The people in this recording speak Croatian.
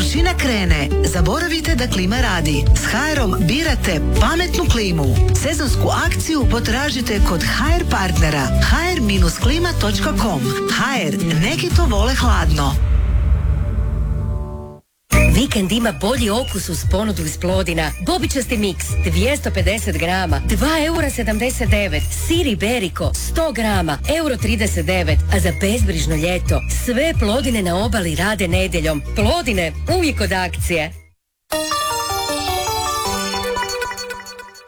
vrućina krene, zaboravite da klima radi. S HR-om birate pametnu klimu. Sezonsku akciju potražite kod HR partnera hr-klima.com. HR, neki to vole hladno. Vikend ima bolji okus uz ponudu iz Plodina. Bobičasti miks, 250 grama, 2,79 €. Sir Iberico, 100 grama, 1,39 €. A za bezbrižno ljeto, sve Plodine na obali rade nedjeljom. Plodine, uvijek od akcije.